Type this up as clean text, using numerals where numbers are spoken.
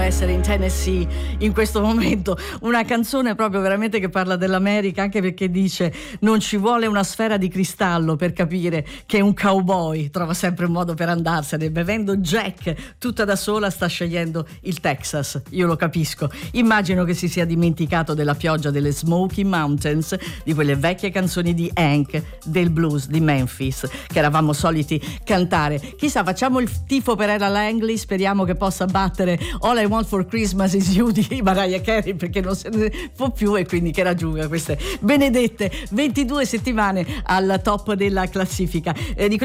essere in Tennessee in questo momento. Una canzone proprio veramente che parla dell'America, anche perché dice: non ci vuole una sfera di cristallo per capire che un cowboy trova sempre un modo per andarsene. Bevendo Jack tutta da sola sta scegliendo il Texas. Io lo capisco. Immagino che si sia dimenticato della pioggia delle Smoky Mountains, di quelle vecchie canzoni di Hank, del blues di Memphis che eravamo soliti cantare. Chissà, facciamo il tifo per Ella Langley, speriamo che possa battere All I Want for Christmas Is You di Mariah Carey, perché non se ne può più, e quindi che raggiunga queste benedette 22 settimane al top della classifica. Di